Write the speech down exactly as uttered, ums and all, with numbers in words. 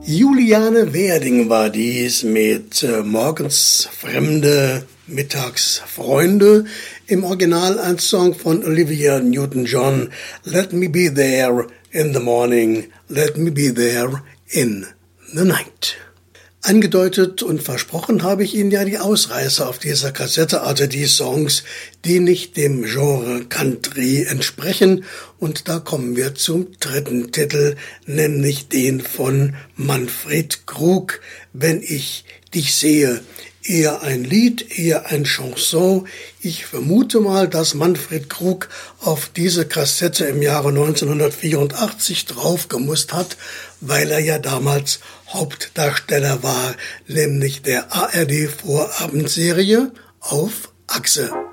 Juliane Werding war dies mit äh, Morgens Fremde, Mittags Freunde. Im Original ein Song von Olivia Newton-John. Let me be there in the morning, let me be there in the night. Angedeutet und versprochen habe ich Ihnen ja die Ausreißer auf dieser Kassette, also die Songs, die nicht dem Genre Country entsprechen. Und da kommen wir zum dritten Titel, nämlich den von Manfred Krug, Wenn ich dich sehe. Eher ein Lied, eher ein Chanson. Ich vermute mal, dass Manfred Krug auf diese Kassette im Jahre neunzehnhundertvierundachtzig draufgemusst hat, weil er ja damals Hauptdarsteller war, nämlich der A R D-Vorabendserie Auf Achse.